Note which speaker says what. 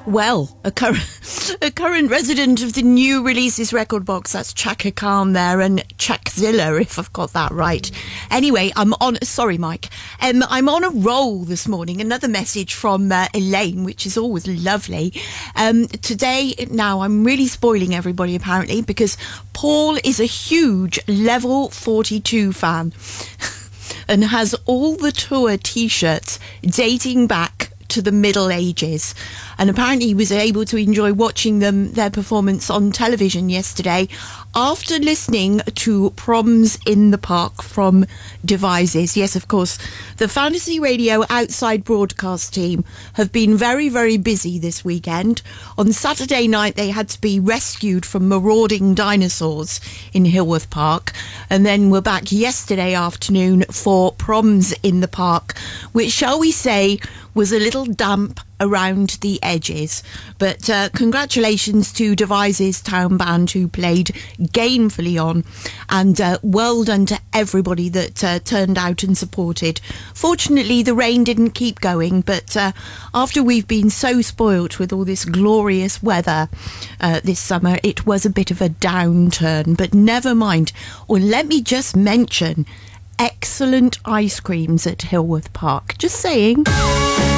Speaker 1: Well, a current resident of the new releases record box, that's Chaka Khan there, and Chakzilla, if I've got that right. Anyway, sorry Mike, I'm on a roll this morning. Another message from Elaine, which is always lovely. Today, now I'm really spoiling everybody apparently, because Paul is a huge Level 42 fan and has all the tour t-shirts dating back to the Middle Ages, and apparently he was able to enjoy watching their performance on television yesterday after listening to Proms in the Park from Devices. Yes, of course, the Fantasy Radio outside broadcast team have been very, very busy this weekend. On Saturday night they had to be rescued from marauding dinosaurs in Hilworth Park, and then we're back yesterday afternoon for Proms in the Park, which, shall we say, was a little damp around the edges. But congratulations to Devices Town Band, who played gainfully on, and well done to everybody that turned out and supported. Fortunately, the rain didn't keep going, but after we've been so spoilt with all this glorious weather this summer, it was a bit of a downturn, but never mind. Or let me just mention, excellent ice creams at Hilworth Park. Just saying.